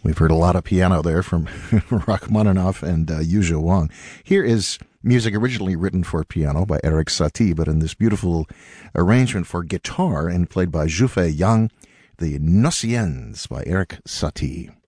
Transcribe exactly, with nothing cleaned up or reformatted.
We've heard a lot of piano there from Rachmaninoff and uh, Yuzhou Wang. Here is music originally written for piano by Erik Satie, but in this beautiful arrangement for guitar and played by Zhufei Yang, the Nociens by Erik Satie.